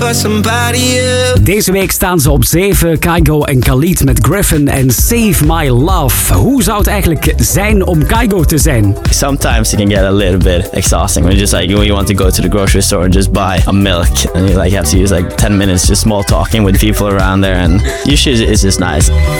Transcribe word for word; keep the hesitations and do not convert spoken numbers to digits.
for somebody else. Deze week staan ze op zeven. Kygo en Khalid met Griffin en Save My Love. Hoe zou het eigenlijk zijn om Kygo te zijn? Sometimes it can get a little bit exhausting when you just like when you want to go to the grocery store and just buy a milk and you like have to use like ten minutes just small talking with people around there, and usually it's just nice.